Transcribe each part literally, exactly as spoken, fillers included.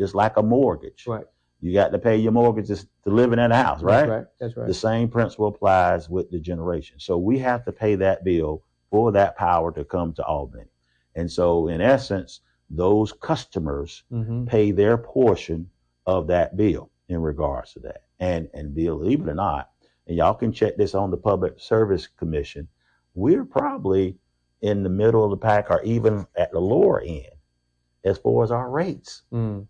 just like a mortgage. Right. You got to pay your mortgage to live in that house, right? That's right. That's right. The same principle applies with the generation. So we have to pay that bill for that power to come to Albany. And so in essence, those customers Mm-hmm. pay their portion of that bill in regards to that. And, and believe it or not, and y'all can check this on the Public Service Commission, we're probably in the middle of the pack or even at the lower end as far as our rates. Mm.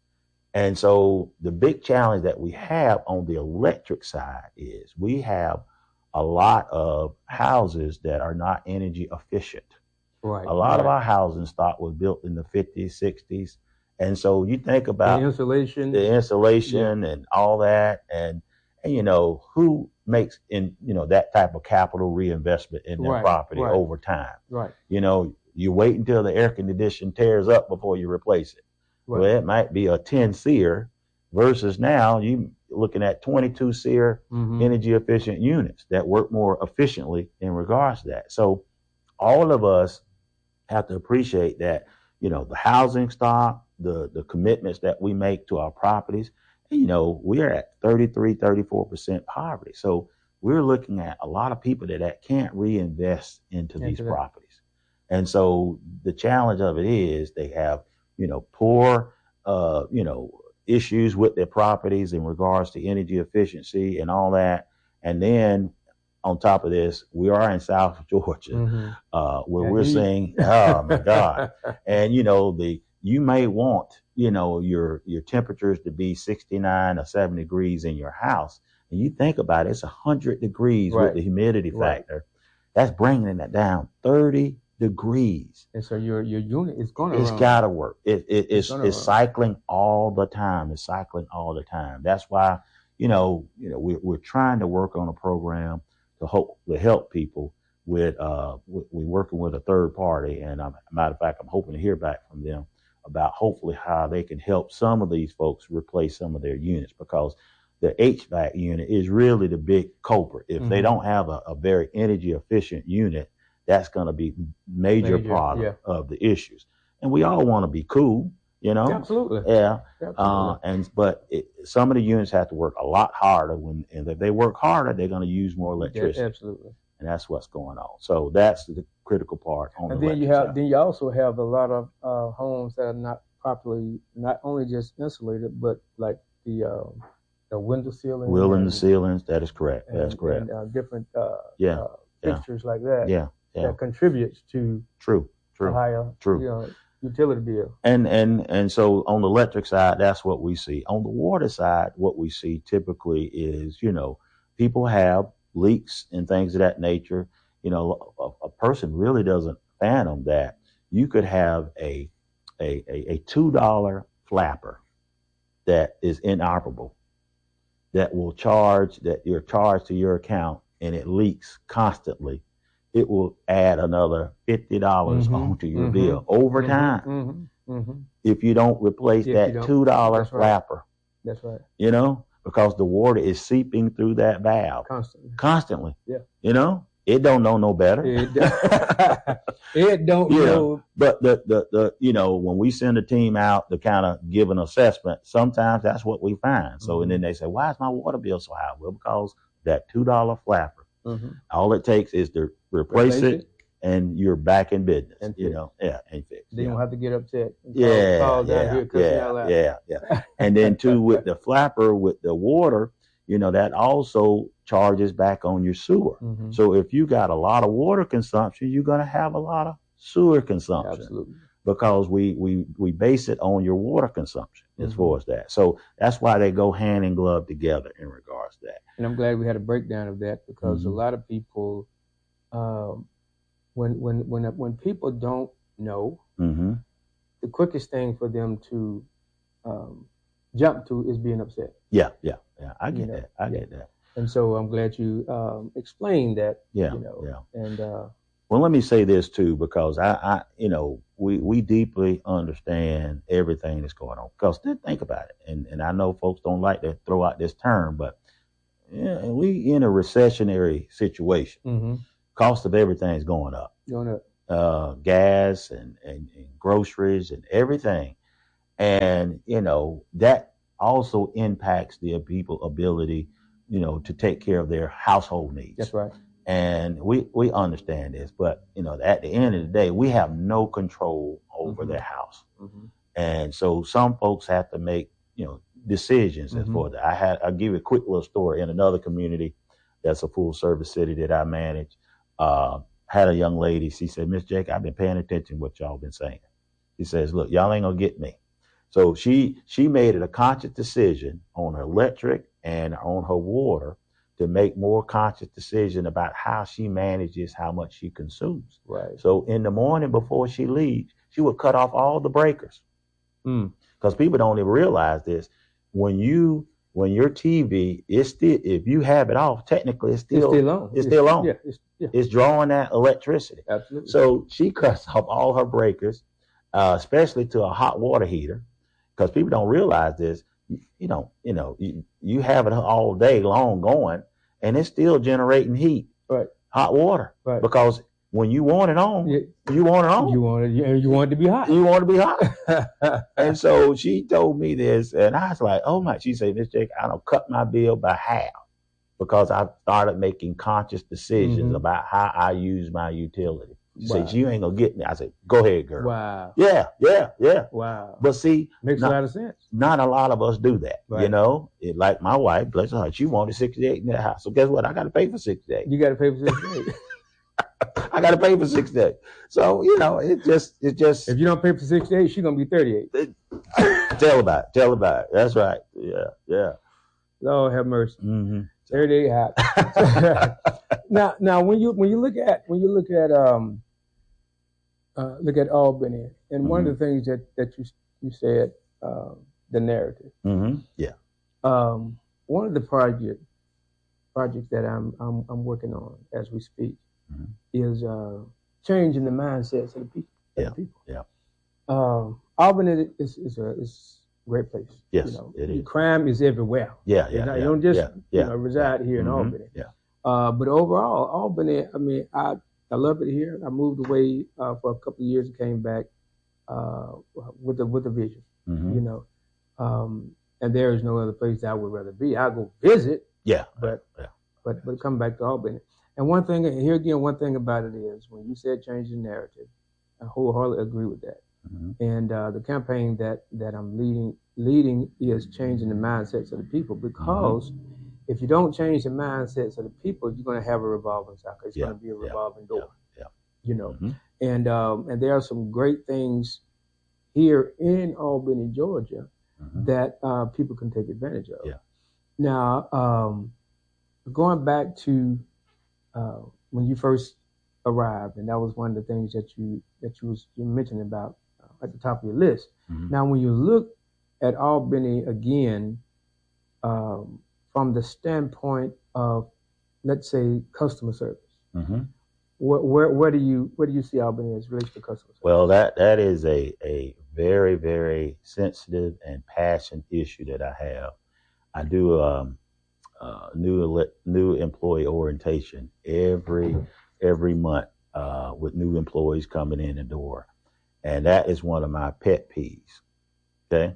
And so the big challenge that we have on the electric side is we have a lot of houses that are not energy efficient. Right. A lot right. of our housing stock was built in the fifties, sixties. And so you think about the insulation, the insulation yeah. and all that. And, and, you know, who makes in, you know, that type of capital reinvestment in their right. property right. over time? Right. You know, you wait until the air condition tears up before you replace it. Right. Well, it might be a ten SEER versus now you looking at twenty-two SEER mm-hmm. energy efficient units that work more efficiently in regards to that. So all of us have to appreciate that, you know, the housing stock, the, the commitments that we make to our properties, and, you know, we're at thirty-three, thirty-four percent poverty. So we're looking at a lot of people that, that can't reinvest into, into these that. properties. And so the challenge of it is they have, you know, poor, uh, you know, issues with their properties in regards to energy efficiency and all that. And then on top of this, we are in South Georgia, mm-hmm. uh, where yeah, we're he... seeing, oh my God. And, you know, the, you may want, you know, your, your temperatures to be sixty-nine or seventy degrees in your house. And you think about it, it's a hundred degrees right. with the humidity right. factor. That's bringing it down thirty degrees. And so your, your unit is going to It's run. gotta work. It, it, it's, it's, it's cycling all the time. It's cycling all the time. That's why, you know, you know, we're, we're trying to work on a program to hope to help people with, uh, we're working with a third party. And um, matter of fact, I'm hoping to hear back from them about hopefully how they can help some of these folks replace some of their units, because the H V A C unit is really the big culprit. If mm-hmm. they don't have a, a very energy efficient unit, that's going to be major, major problem yeah. of the issues. And we all want to be cool, you know? Absolutely. Yeah. Absolutely. Uh, and, but it, some of the units have to work a lot harder when, and if they work harder, they're going to use more electricity. Yeah, absolutely. And that's what's going on. So that's the critical part on and the then you have, side. then you also have a lot of, uh, homes that are not properly, not only just insulated, but like the, um, the window ceilings. Window ceilings. That is correct. And, that's correct. And, uh, different, uh, yeah. uh yeah. fixtures like that. Yeah. Yeah. That contributes to true, true, a higher, true. You know, utility bill. And and and so on the electric side, that's what we see. On the water side, what we see typically is, you know, people have leaks and things of that nature. You know, a, a person really doesn't fathom that you could have a a a, a two dollar flapper that is inoperable, that will charge that you're charged to your account, and it leaks constantly. It will add another fifty dollars mm-hmm, onto your mm-hmm, bill over mm-hmm, time mm-hmm, mm-hmm. if you don't replace if that two dollar That's flapper. Right. That's right. You know, because the water is seeping through that valve constantly. Constantly. Yeah. You know, it don't know no better. It, it don't yeah. know. But the, the the you know, when we send a team out to kind of give an assessment, sometimes that's what we find. So mm-hmm. and then they say, why is my water bill so high? Well, because that two dollar flapper. Mm-hmm. All it takes is to replace, replace it, it, and you're back in business. And you know, yeah, and fix. Then you don't have to get upset. And yeah, call, call yeah, down here, yeah, yeah, yeah. And then too, with the flapper, with the water, you know, that also charges back on your sewer. Mm-hmm. So if you got a lot of water consumption, you're gonna have a lot of sewer consumption. Absolutely. Because we we we base it on your water consumption as mm-hmm. far as that. So that's why they go hand in glove together in regards to that. And I'm glad we had a breakdown of that, because mm-hmm. a lot of people, um, when when when when people don't know, mm-hmm. the quickest thing for them to um, jump to is being upset. Yeah, yeah, yeah. I get you know? that. I yeah. get that. And so I'm glad you um, explained that. Yeah, you know, yeah. And uh, well, let me say this too, because I, I you know, we we deeply understand everything that's going on. Because think about it, and and I know folks don't like to throw out this term, but yeah, we in a recessionary situation. Mm-hmm. Cost of everything is going up. Going up. Uh, gas and, and, and groceries and everything. And, you know, that also impacts the people ability, you know, to take care of their household needs. That's right. And we, we understand this, but, you know, at the end of the day, we have no control over Mm-hmm. their house. Mm-hmm. And so some folks have to make, you know, decisions Mm-hmm. as for that. I had, I'll give you a quick little story in another community that's a full service city that I manage. Uh, had a young lady, she said, Miss Jake, I've been paying attention to what y'all been saying. She says, look, y'all ain't gonna get me. So she, she made it a conscious decision on her electric and on her water to make more conscious decision about how she manages how much she consumes. Right. So in the morning before she leaves, she would cut off all the breakers. Mm. Because people don't even realize this. When you when your T V is still, if you have it off, technically it's still It's still on. It's still on. Yeah, it's, yeah. It's drawing that electricity. Absolutely. So she cuts off all her breakers, uh, especially to a hot water heater, because people don't realize this. You, you know, you know, you, you have it all day long going, and it's still generating heat. Right. Hot water. Right. Because when you want it on, Yeah. you want it on. You want it, and you want it to be hot. You want to be hot. And so she told me this, and I was like, oh my, she said, Miss Jake, I don't cut my bill by half because I started making conscious decisions Mm-hmm. about how I use my utility. She Wow. said, you ain't gonna get me. I said, go ahead, girl. Wow. Yeah, yeah, yeah. Wow. But see, Makes not, a lot of sense. not a lot of us do that. Right. You know, it, like my wife, bless her heart, she wanted sixty-eight in that house. So guess what? I got to pay for sixty-eight. You got to pay for sixty-eight. I got to pay for sixty-eight. So, you know, it just, it just. If you don't pay for sixty-eight, she's going to be thirty-eight. Tell about it. Tell about it. That's right. Yeah, yeah. Lord have mercy. Mm-hmm. thirty-eight hot. now, now when you when you look at when you look at um uh, look at Albany, and mm-hmm. one of the things that, that you you said, uh, the narrative. Mm-hmm. Yeah. Um, one of the project projects that I'm I'm I'm working on as we speak mm-hmm. is uh, changing the mindsets of the people. Yeah. The people. Yeah. Um, Albany is is a is a great place. Yes, you know, it is. Crime is everywhere. Yeah, yeah, not, yeah. You don't just yeah, you yeah, know reside yeah. here in mm-hmm. Albany. Yeah. Uh, but overall, Albany, I mean, I I love it here. I moved away uh, for a couple of years and came back uh, with a with a vision. Mm-hmm. You know, um, and there is no other place that I would rather be. I go visit. Yeah. But yeah. but but come back to Albany. And one thing here again, one thing about it is when you said change the narrative, I wholeheartedly agree with that. Mm-hmm. And uh, the campaign that, that I'm leading leading is changing the mindsets of the people, because mm-hmm. if you don't change the mindsets of the people, you're going to have a revolving cycle. It's yeah. going to be a yeah. revolving door. Yeah. yeah. You know, mm-hmm. and um, and there are some great things here in Albany, Georgia, mm-hmm. that uh, people can take advantage of. Yeah. Now, um, going back to uh, when you first arrived, and that was one of the things that you that you was you mentioned about uh, at the top of your list. Mm-hmm. Now, when you look at Albany again, um, from the standpoint of, let's say, customer service, mm-hmm. where, where where do you where do you see Albany as relates to customer service? Well, that that is a a very very sensitive and passionate issue that I have. I do um, uh, new new employee orientation every every month uh, with new employees coming in the door, and that is one of my pet peeves. Okay,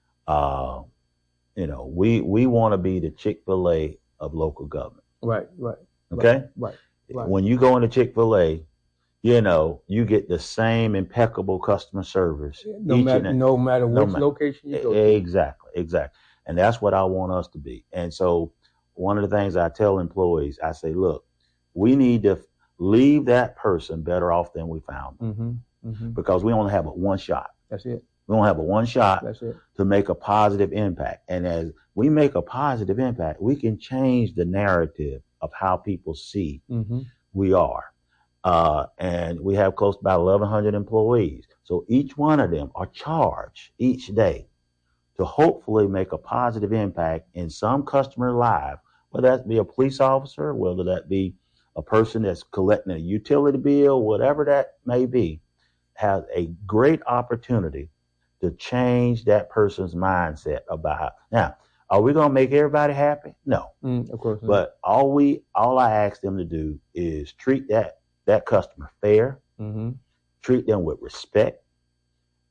uh, you know, we we want to be the Chick-fil-A of local government. Right, right. Okay, right, right. When you go into Chick-fil-A, you know, you get the same impeccable customer service. No matter and, no matter which no location you go to. Exactly, exactly. And that's what I want us to be. And so one of the things I tell employees, I say, look, we need to leave that person better off than we found them. Mm-hmm, mm-hmm. Because we only have a one shot. That's it. We only have a one shot That's it. to make a positive impact. And as we make a positive impact, we can change the narrative of how people see mm-hmm. we are. Uh, and we have close to about eleven hundred employees. So each one of them are charged each day to hopefully make a positive impact in some customer life, whether that be a police officer, whether that be a person that's collecting a utility bill, whatever that may be, has a great opportunity to change that person's mindset about. Now, are we going to make everybody happy? No, mm, of course not. But all we, all I ask them to do is treat that that customer fair, mm-hmm. treat them with respect,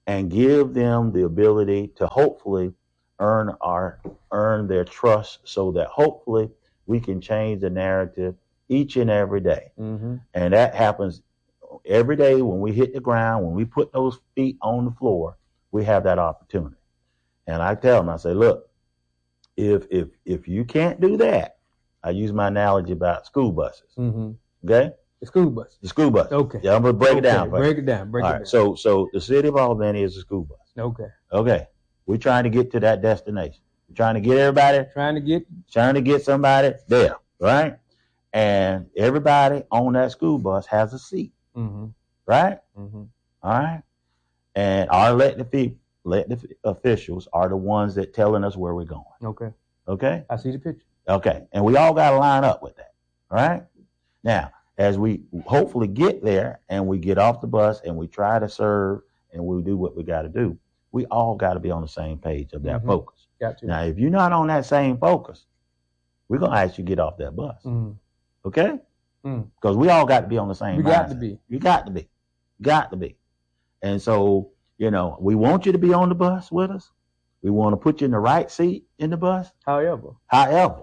and give them the ability to hopefully earn our earn their trust, so that hopefully we can change the narrative each and every day. Mm-hmm. And that happens every day when we hit the ground, when we put those feet on the floor, we have that opportunity. And I tell them, I say, look, if if if you can't do that, I use my analogy about school buses. Mm-hmm. Okay? The school bus. The school bus. Okay. Yeah, I'm gonna break okay. it down. Break it down. Break All it right. down. So so the city of Albany is a school bus. Okay. Okay. We're trying to get to that destination. We're trying to get everybody. Trying to get. Trying to get somebody there, right? And everybody on that school bus has a seat, Mm-hmm. right? Mm-hmm. All right. And our elected people, elected officials are the ones that telling us where we're going. Okay. Okay. I see the picture. Okay. And we all got to line up with that. All right. Now, as we hopefully get there and we get off the bus and we try to serve and we do what we got to do, we all got to be on the same page of that Mm-hmm. focus. Got to. Now, if you're not on that same focus, we're going to ask you to get off that bus. Mm-hmm. Okay? Mm. Because we all got to be on the same We mindset. got to be. You got to be. Got to be. And so, you know, we want you to be on the bus with us. We want to put you in the right seat in the bus. However. However,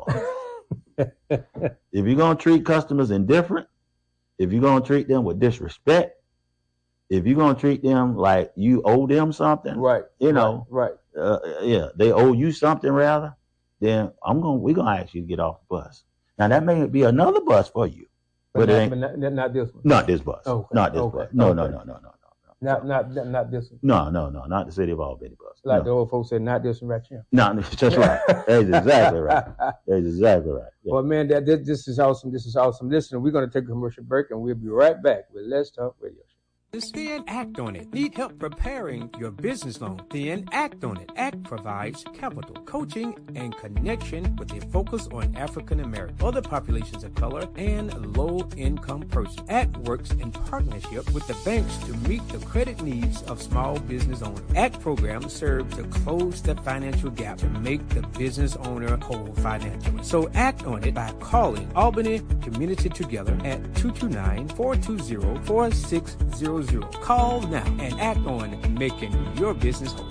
if you're going to treat customers indifferent, if you're going to treat them with disrespect, if you're going to treat them like you owe them something, Right. you know, Right. right. uh, yeah, they owe you something rather, then I'm going, we're going to ask you to get off the bus. Now that may be another bus for you, But, but, it not, ain't, but not, not this one. not this bus. Okay. Not this Okay. bus. No, no, Okay. no, no, no, no. Not not not this one. No, no, no, not the city of Albany bus. Like no. the old folks said, not this one right here. No, that's right. That's exactly right. That's exactly right. Yeah. Well, man, that this, this is awesome. This is awesome. Listen, we're going to take a commercial break, and we'll be right back with Let's Talk Radio Show. Then act on it. Need help preparing your business loan? Then act on it. ACT provides capital, coaching, and connection with a focus on African American, other populations of color, and low-income persons. ACT works in partnership with the banks to meet the credit needs of small business owners. ACT programs serve to close the financial gap to make the business owner whole financially. So act on it by calling Albany Community Together at two two nine, four two zero, four six zero zero. Call now and act on making your business whole.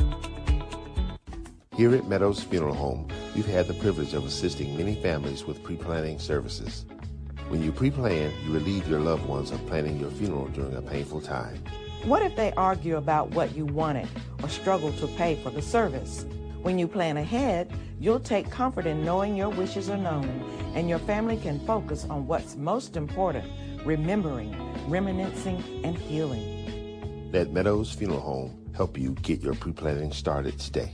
Here at Meadows Funeral Home, we've had the privilege of assisting many families with pre-planning services. When you pre-plan, you relieve your loved ones of planning your funeral during a painful time. What if they argue about what you wanted or struggle to pay for the service? When you plan ahead, you'll take comfort in knowing your wishes are known, and your family can focus on what's most important, remembering, reminiscing, and healing. Let Meadows Funeral Home help you get your pre-planning started today.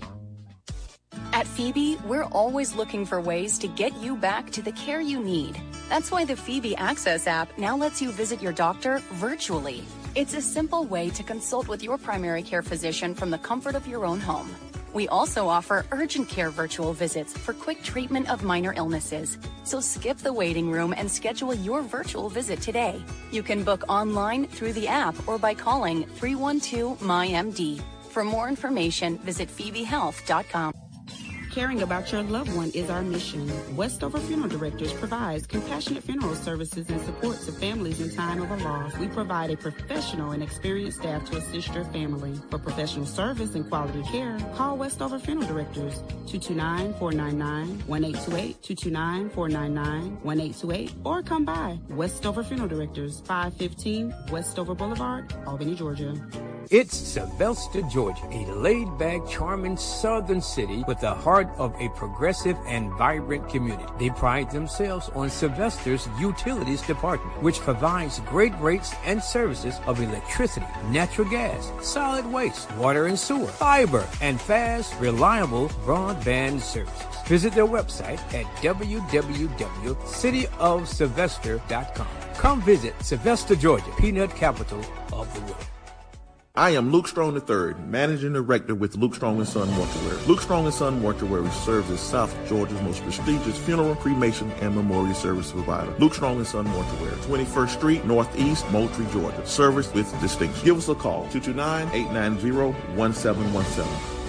At Phoebe, we're always looking for ways to get you back to the care you need. That's why the Phoebe Access app now lets you visit your doctor virtually. It's a simple way to consult with your primary care physician from the comfort of your own home. We also offer urgent care virtual visits for quick treatment of minor illnesses. So skip the waiting room and schedule your virtual visit today. You can book online through the app or by calling three one two M Y M D. For more information, visit phoebe health dot com. Caring about your loved one is our mission. Westover Funeral Directors provides compassionate funeral services and support to families in time of a loss. We provide a professional and experienced staff to assist your family. For professional service and quality care, call Westover Funeral Directors, two two nine, four nine nine, one eight two eight, two two nine, four nine nine, one eight two eight, or come by Westover Funeral Directors, five fifteen Westover Boulevard, Albany, Georgia. It's Sylvester, Georgia, a laid-back, charming southern city with the heart of a progressive and vibrant community. They pride themselves on Sylvester's Utilities Department, which provides great rates and services of electricity, natural gas, solid waste, water and sewer, fiber, and fast, reliable broadband services. Visit their website at w w w dot city of sylvester dot com. Come visit Sylvester, Georgia, peanut capital of the world. I am Luke Strong the third, Managing Director with Luke Strong and Son Mortuary. Luke Strong and Son Mortuary serves as South Georgia's most prestigious funeral, cremation, and memorial service provider. Luke Strong and Son Mortuary, twenty-first Street, Northeast, Moultrie, Georgia. Service with distinction. Give us a call, two two nine, eight nine zero, one seven one seven.